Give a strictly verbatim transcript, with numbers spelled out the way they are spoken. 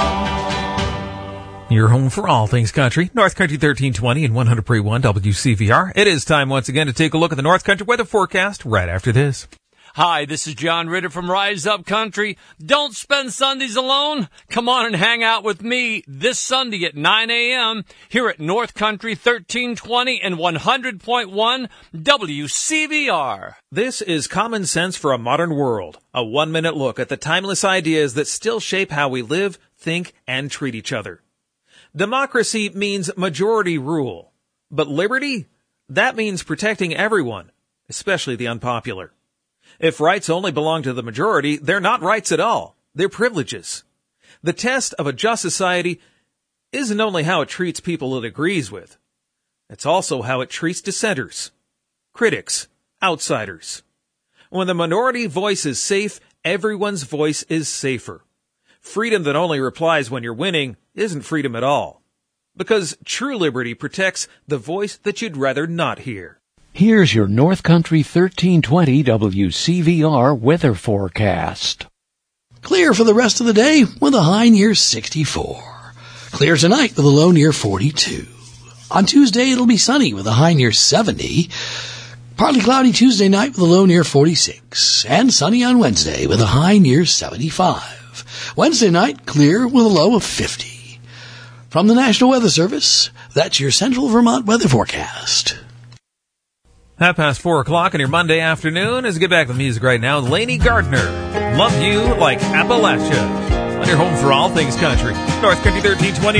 Your home for all things country, North Country thirteen twenty and one hundred point one W C V R. It is time once again to take a look at the North Country weather forecast right after this. Hi, this is John Ritter from Rise Up Country. Don't spend Sundays alone. Come on and hang out with me this Sunday at nine a.m. here at North Country thirteen twenty and one hundred point one W C V R. This is Common Sense for a Modern World, a one-minute look at the timeless ideas that still shape how we live, think, and treat each other. Democracy means majority rule, but liberty? That means protecting everyone, especially the unpopular. If rights only belong to the majority, they're not rights at all. They're privileges. The test of a just society isn't only how it treats people it agrees with. It's also how it treats dissenters, critics, outsiders. When the minority voice is safe, everyone's voice is safer. Freedom that only replies when you're winning isn't freedom at all. Because true liberty protects the voice that you'd rather not hear. Here's your North Country thirteen twenty W C V R weather forecast. Clear for the rest of the day with a high near sixty-four. Clear tonight with a low near forty-two. On Tuesday, it'll be sunny with a high near seventy. Partly cloudy Tuesday night with a low near forty-six. And sunny on Wednesday with a high near seventy-five. Wednesday night, clear with a low of fifty. From the National Weather Service, that's your Central Vermont weather forecast. Half past four o'clock on your Monday afternoon. As we get back to the music right now, Laney Gardner, Love You Like Appalachia, on your home for all things country, North Country thirteen twenty.